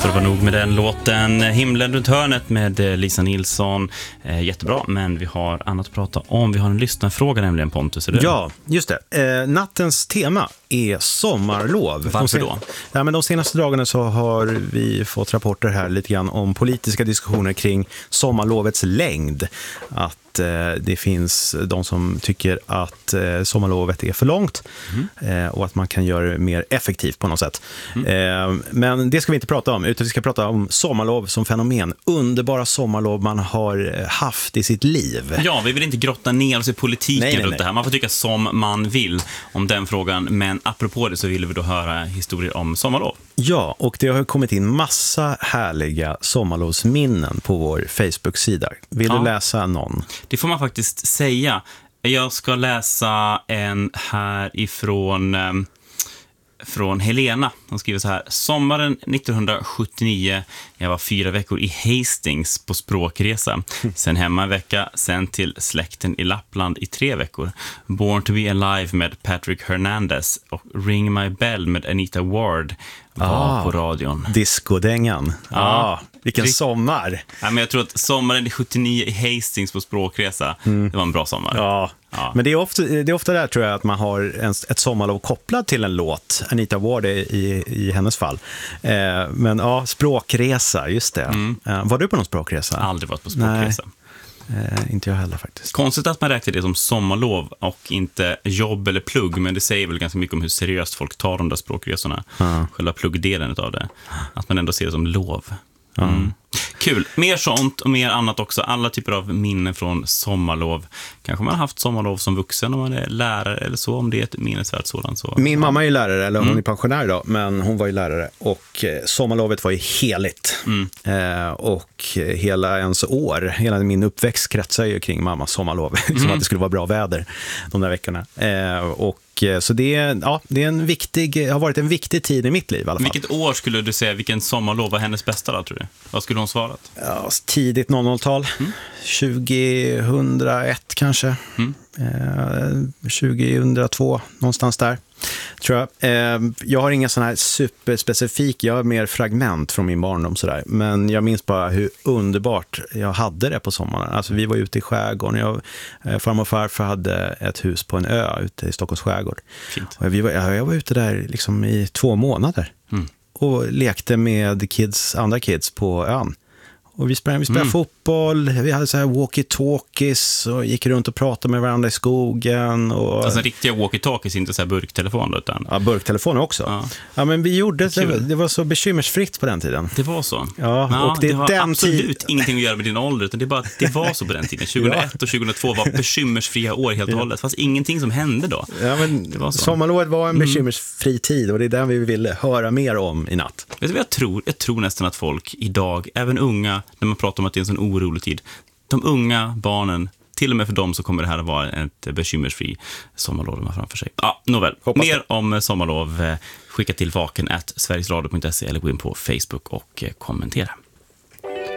får det vara nog med den låten. Himlen runt hörnet med Lisa Nilsson. Jättebra, men vi har annat att prata om. Vi har en lyssnarfråga nämligen, Pontus. Ja, just det. Nattens tema är sommarlov. Varför då? Ja, men de senaste dagarna så har vi fått rapporter här lite grann om politiska diskussioner kring sommarlovets längd. Att det finns de som tycker att sommarlovet är för långt och att man kan göra det mer effektivt på något sätt. Men det ska vi inte prata om, utan vi ska prata om sommarlov som fenomen. Underbara sommarlov man har haft i sitt liv. Ja, vi vill inte grotta ner oss i politiken runt det här. Man får tycka som man vill om den frågan, men apropå det så vill vi då höra historier om sommarlov. Ja, och det har kommit in massa härliga sommarlovsminnen på vår Facebook-sida. Vill du läsa någon? Det får man faktiskt säga. Jag ska läsa en här från Helena. Hon skriver så här: sommaren 1979, jag var 4 veckor i Hastings på språkresa. Sen hemma en vecka, sen till släkten i Lappland i 3 veckor. Born to be alive med Patrick Hernandez och Ring My Bell med Anita Ward var på radion. Discodängan. Vilken sommar. Ja, men jag tror att sommaren 79 i Hastings på språkresa, det var en bra sommar. Ja. Men det är ofta där, tror jag, att man har ett sommarlov kopplat till en låt. Anita Ward i hennes fall. Men ja, språkresa, just det. Var du på någon språkresa? Aldrig varit på språkresa. Inte jag heller faktiskt. Konstigt att man räknar det som sommarlov och inte jobb eller plugg, men det säger väl ganska mycket om hur seriöst folk tar de där språkresorna. Själva pluggdelen av det. Att man ändå ser det som lov. Kul. Mer sånt och mer annat också. Alla typer av minnen från sommarlov. Kanske man har haft sommarlov som vuxen om man är lärare eller så, om det är ett minnesvärt sådant. Så. Min mamma är ju lärare, eller hon är pensionär då, men hon var ju lärare. Och sommarlovet var ju heligt. Och hela ens år, hela min uppväxt kretsar ju kring mammas sommarlov. Som att det skulle vara bra väder de där veckorna. Så det har varit en viktig tid i mitt liv i alla fall. Vilket år skulle du säga, vilken sommarlov var hennes bästa då, tror du? Vad skulle hon svarat? Ja, tidigt 00-tal. 2001 kanske. 2002, någonstans där. Tror jag. Jag har inga sån här superspecifik, jag har mer fragment från min barndom sådär. Men jag minns bara hur underbart jag hade det på sommaren. Alltså vi var ute i skärgården. Farmor och farfar hade ett hus på en ö ute i Stockholms skärgård. Fint. Och jag var ute där liksom i 2 månader. Och lekte med andra kids på ön. Och vi spelade fotboll, vi hade så här walkie-talkies och gick runt och pratade med varandra i skogen. Och... Alltså riktiga walkie-talkies, inte så här burktelefon då, utan... Ja, burktelefon också. Ja, men vi gjorde det var så bekymmersfritt på den tiden. Det var så? Ja, och det har absolut ingenting att göra med din ålder, utan det är bara att det var så på den tiden. 2001 och 2002 var bekymmersfria år helt och hållet. Det fanns ingenting som hände då. Ja, men det var så. Sommarlovet var en bekymmersfri tid och det är den vi ville höra mer om i natt. Vet du vad jag tror nästan att folk idag, även unga, när man pratar om att det är en sån orolig tid, de unga barnen, till och med för dem så kommer det här att vara ett bekymmersfri sommarlov de har framför sig. Ja, nåväl. Mer om sommarlov, skicka till vaken@sverigesradio.se eller gå in på Facebook och kommentera.